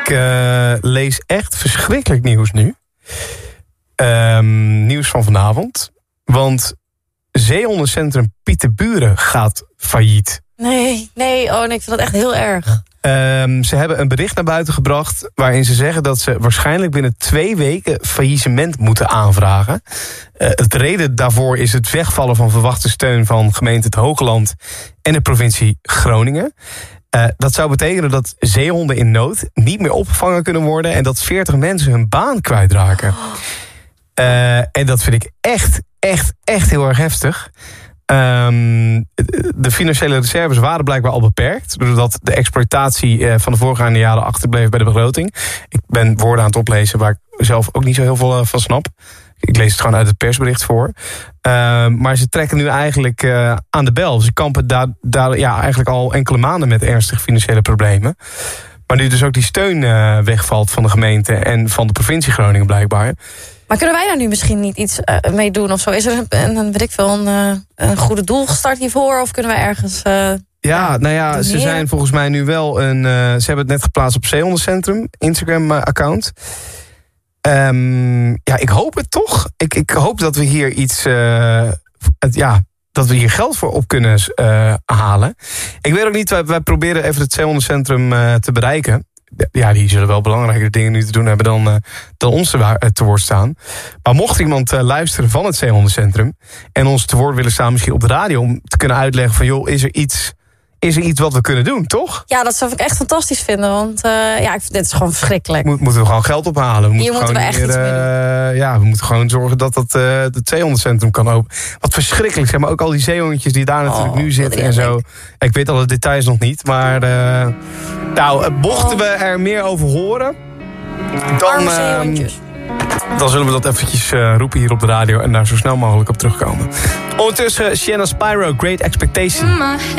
lees echt verschrikkelijk nieuws nu. Nieuws van vanavond. Want zeehondencentrum Pieterburen gaat failliet. Nee, ik vind dat echt heel erg. Ze hebben een bericht naar buiten gebracht waarin ze zeggen dat ze waarschijnlijk binnen 2 weken faillissement moeten aanvragen. Het reden daarvoor is het wegvallen van verwachte steun van gemeente Het Hoogland en de provincie Groningen. Dat zou betekenen dat zeehonden in nood niet meer opgevangen kunnen worden en dat 40 mensen hun baan kwijtraken. En dat vind ik echt heel erg heftig. De financiële reserves waren blijkbaar al beperkt, doordat de exploitatie van de voorgaande jaren achterbleef bij de begroting. Ik ben woorden aan het oplezen waar ik zelf ook niet zo heel veel van snap. Ik lees het gewoon uit het persbericht voor. Maar ze trekken nu eigenlijk aan de bel. Ze kampen daar eigenlijk al enkele maanden met ernstige financiële problemen. Maar nu dus ook die steun wegvalt van de gemeente en van de provincie Groningen blijkbaar. Maar kunnen wij daar nu misschien niet iets mee doen of zo? Is er een goede doel gestart hiervoor? Of kunnen wij ergens... ze zijn volgens mij nu wel ze hebben het net geplaatst op Zeehondencentrum, Instagram-account. Ik hoop het toch. Ik hoop dat we hier iets... dat we hier geld voor op kunnen halen. Ik weet ook niet, wij proberen even het Zeehondencentrum te bereiken. Ja, die zullen wel belangrijke dingen nu te doen hebben dan ons te woord staan. Maar mocht iemand luisteren van het Zeehondencentrum en ons te woord willen staan misschien op de radio om te kunnen uitleggen van joh, is er iets wat we kunnen doen, toch? Ja, dat zou ik echt fantastisch vinden, want dit is gewoon verschrikkelijk. Moeten we gewoon geld ophalen. Hier moeten we echt iets mee doen. We moeten gewoon zorgen dat het zeehondencentrum kan open. Wat verschrikkelijk, zeg maar. Ook al die zeehondjes die daar natuurlijk nu zitten en zo. Ik weet alle details nog niet, maar mochten we er meer over horen, dan zullen we dat eventjes roepen hier op de radio en daar zo snel mogelijk op terugkomen. Ondertussen Sienna Spyro, Great Expectation.